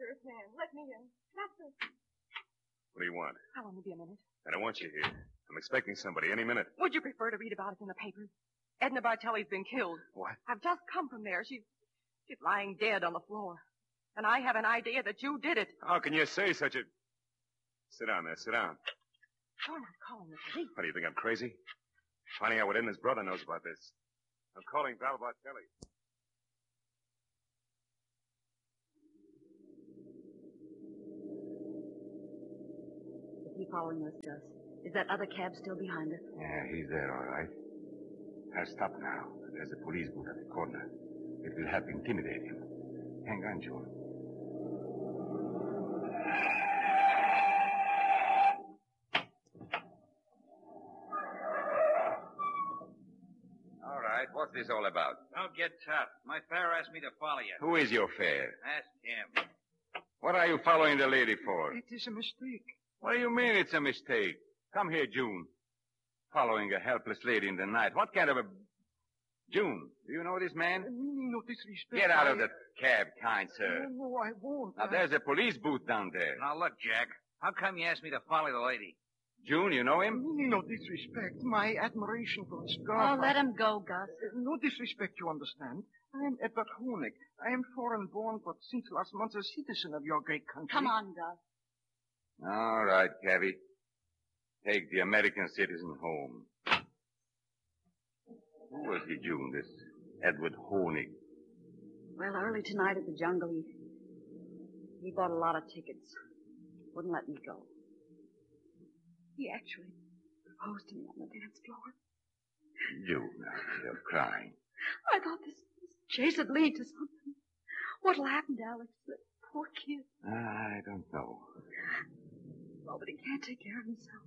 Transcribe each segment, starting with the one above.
dangerous man. Let me in. That's it. What do you want? I'll only be a minute. I don't want you here. I'm expecting somebody any minute. Would you prefer to read about it in the papers? Edna Bartelli's been killed. What? I've just come from there. She's lying dead on the floor. And I have an idea that you did it. How can you say such a... Sit down there, sit down. You're not calling the police. What, do you think I'm crazy? Finding out what Edna's brother knows about this. I'm calling Val Bartelli. Is he following us, Gus? Is that other cab still behind us? Yeah, he's there, all right. I'll stop now. There's a police booth at the corner. It will help intimidate him. Hang on, June. All right, what's this all about? Don't get tough. My fare asked me to follow you. Who is your fare? Ask him. What are you following the lady for? It is a mistake. What do you mean it's a mistake? Come here, June. Following a helpless lady in the night. What kind of a... June, do you know this man? Meaning no disrespect. Get out of the cab, kind sir. No, I won't. Now, there's a police booth down there. Now, look, Jack. How come you asked me to follow the lady? June, you know him? Meaning no disrespect. My admiration for his Oh, scarf. let him go, Gus. No disrespect, you understand. I am Edward Honig. I am foreign-born, but since last month a citizen of your great country. Come on, Gus. All right, cabby. Take the American citizen home. Who was he, June, this Edward Honig? Well, early tonight at the jungle, he bought a lot of tickets. Wouldn't let me go. He actually proposed to me on the dance floor. June, now, you're crying. I thought this chase would lead to something. What'll happen to Alex, the poor kid? I don't know. Oh, but he can't take care of himself.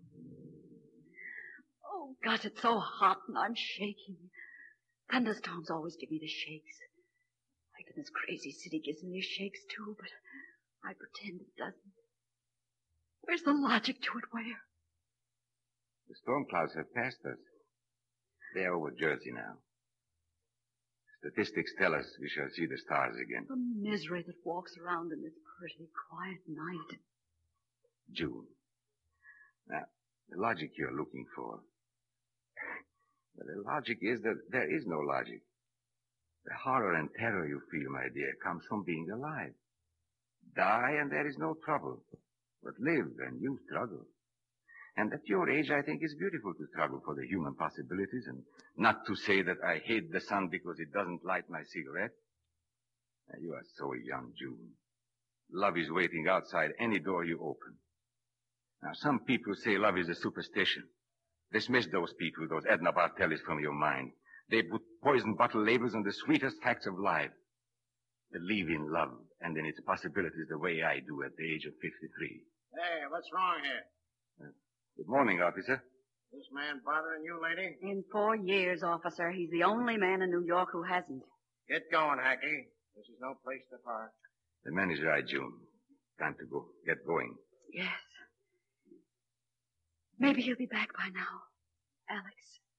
Oh, Gus, it's so hot and I'm shaking. Thunderstorms always give me the shakes. Life in this crazy city gives me the shakes, too, but I pretend it doesn't. Where's the logic to it? Where? The storm clouds have passed us. They're over Jersey now. Statistics tell us we shall see the stars again. The misery that walks around in this pretty, quiet night. June. Now, the logic you're looking for. But the logic is that there is no logic. The horror and terror you feel, my dear, comes from being alive. Die and there is no trouble. But live and you struggle. And at your age, I think it's beautiful to struggle for the human possibilities and not to say that I hate the sun because it doesn't light my cigarette. Now, you are so young, June. Love is waiting outside any door you open. Now, some people say love is a superstition. Dismiss those people, those Edna Bartellis, from your mind. They put poison bottle labels on the sweetest facts of life. Believe in love and in its possibilities the way I do at the age of 53. Hey, what's wrong here? Good morning, officer. This man bothering you, lady? In 4 years, officer, he's the only man in New York who hasn't. Get going, Hackey. This is no place to park. The man is right, June. Time to go. Get going. Yes. Maybe he'll be back by now. Alex.